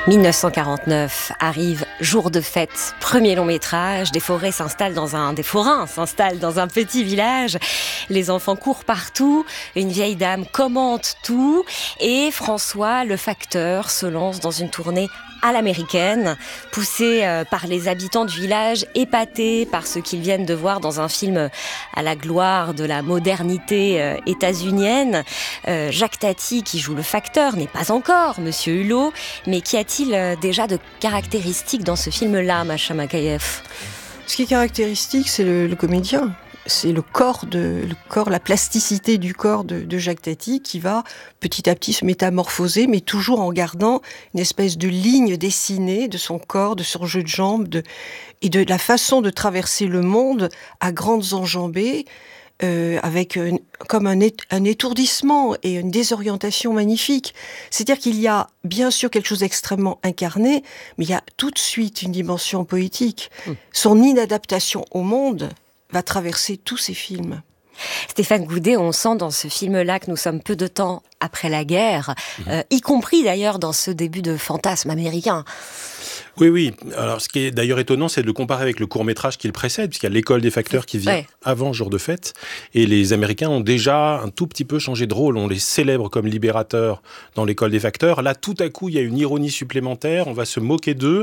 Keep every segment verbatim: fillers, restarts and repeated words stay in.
mille neuf cent quarante-neuf arrive Jour de fête, premier long métrage. Des forêts s'installent dans un, des forains s'installent dans un petit village. Les enfants courent partout. Une vieille dame commente tout. Et François, le facteur, se lance dans une tournée à l'américaine, poussé euh, par les habitants du village, épatés par ce qu'ils viennent de voir dans un film à la gloire de la modernité euh, états-unienne. Euh, Jacques Tati, qui joue le facteur, n'est pas encore Monsieur Hulot, mais qu'y a-t-il euh, déjà de caractéristique dans ce film-là, Macha Makayev ? Ce qui est caractéristique, c'est le, le comédien. C'est le corps, de, le corps, la plasticité du corps de, de Jacques Tati qui va petit à petit se métamorphoser, mais toujours en gardant une espèce de ligne dessinée de son corps, de son jeu de jambes, de, et de la façon de traverser le monde à grandes enjambées, euh, avec une, comme un, é, un étourdissement et une désorientation magnifique. C'est-à-dire qu'il y a bien sûr quelque chose d'extrêmement incarné, mais il y a tout de suite une dimension poétique. Mmh. Son inadaptation au monde va traverser tous ces films. Stéphane Goudet, on sent dans ce film-là que nous sommes peu de temps après la guerre, mmh. euh, y compris d'ailleurs dans ce début de fantasme américain. Oui, oui. Alors, ce qui est d'ailleurs étonnant, c'est de le comparer avec le court-métrage qui le précède, puisqu'il y a l'école des facteurs qui vient ouais. avant Jour de fête. Et les Américains ont déjà un tout petit peu changé de rôle. On les célèbre comme libérateurs dans l'école des facteurs. Là, tout à coup, il y a une ironie supplémentaire. On va se moquer d'eux.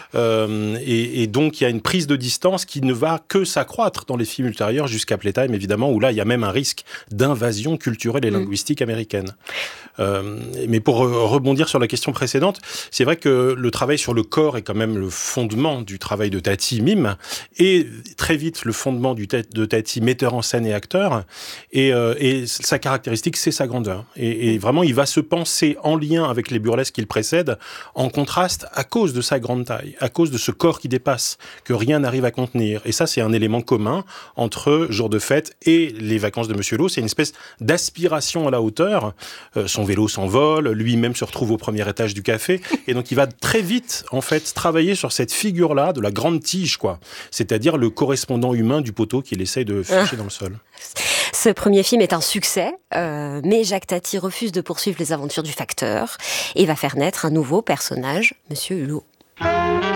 Euh, et, et donc, il y a une prise de distance qui ne va que s'accroître dans les films ultérieurs, jusqu'à Playtime, évidemment, où là, il y a même un risque d'invasion culturelle et linguistique mmh. américaine. Euh, mais pour rebondir sur la question précédente, c'est vrai que le travail sur le corps est quand même le fondement du travail de Tati mime, et très vite le fondement du t- de Tati metteur en scène et acteur, et, euh, et sa caractéristique, c'est sa grandeur. Et, et vraiment, il va se penser en lien avec les burlesques qui le précèdent, en contraste à cause de sa grande taille, à cause de ce corps qui dépasse, que rien n'arrive à contenir. Et ça, c'est un élément commun entre Jour de fête et les vacances de Monsieur Hulot. C'est une espèce d'aspiration à la hauteur. Euh, son vélo s'envole, lui-même se retrouve au premier étage du café, et donc il va très vite, en fait, travailler sur cette figure-là de la grande tige, quoi. C'est-à-dire le correspondant humain du poteau qu'il essaye de ficher ah. dans le sol. Ce premier film est un succès, euh, mais Jacques Tati refuse de poursuivre les aventures du facteur et va faire naître un nouveau personnage, Monsieur Hulot.